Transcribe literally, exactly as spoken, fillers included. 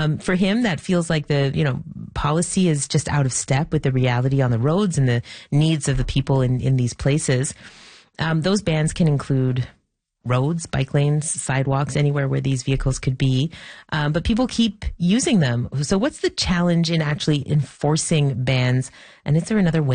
Um, for him, that feels like the, you know, policy is just out of step with the reality on the roads and the needs of the people in, in these places. Um, those bans can include roads, bike lanes, sidewalks, anywhere where these vehicles could be. Um, but people keep using them. So what's the challenge in actually enforcing bans? And is there another way